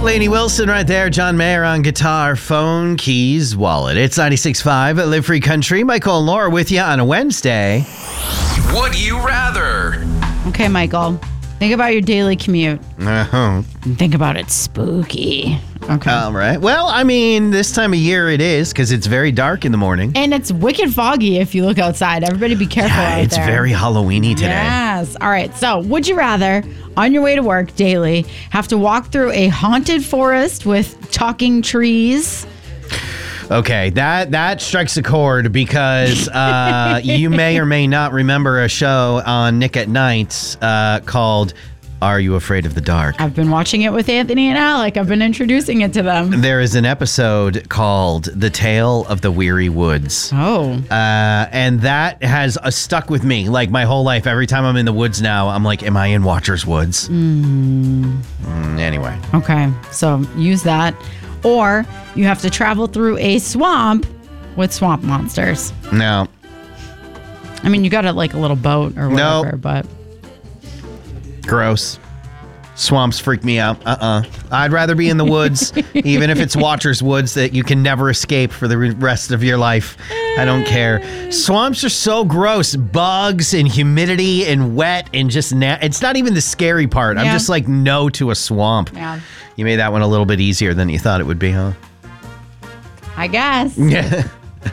Lainey Wilson right there. John Mayer on guitar, phone, keys, wallet. It's 96.5 at Live Free Country. Michael and Laura with you on a Wednesday. Would you rather? Okay, Michael. Think about your daily commute. Uh-huh. And think about it spooky. Okay. All right. Well, I mean, this time of year it is because it's very dark in the morning. And it's wicked foggy if you look outside. Everybody be careful out It's there. very Halloween-y today. Yes. All right. So, would you rather, on your way to work daily, have to walk through a haunted forest with talking trees? Okay, that strikes a chord because you may or may not remember a show on Nick at Night called Are You Afraid of the Dark? I've been watching it with Anthony and Alec. I've been introducing it to them. There is an episode called The Tale of the Weary Woods. Oh. And that has stuck with me like my whole life. Every time I'm in the woods now, I'm like, am I in Watcher's Woods? Anyway. Okay. So, use that. Or you have to travel through a swamp with swamp monsters. No. I mean, you got it like a little boat or whatever, Nope. but Gross. Swamps freak me out. I'd rather be in the woods, even if it's Watcher's Woods that you can never escape for the rest of your life. I don't care. Swamps are so gross. Bugs and humidity and wet and just it's not even the scary part. I'm Yeah. just like no to a swamp. yeah, You made that one a little bit easier than you thought it would be, huh? I guess. Yeah.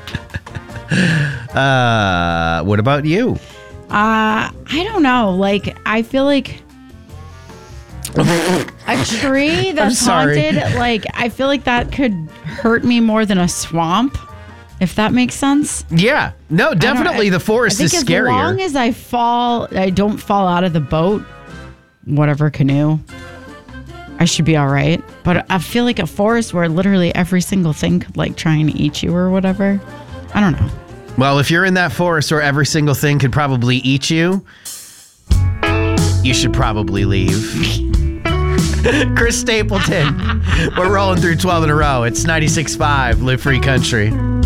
What about you? I don't know. Like, I feel like a tree that's sorry. haunted, like, I feel like that could hurt me more than a swamp, if that makes sense. Yeah. No, definitely the forest I is think scarier. as long as I don't fall out of the boat, whatever canoe, I should be all right. But I feel like a forest where literally every single thing could like try and eat you or whatever. I don't know. Well, if you're in that forest where every single thing could probably eat you, you should probably leave. Chris Stapleton. We're rolling through 12 in a row. It's 96.5 Live Free Country.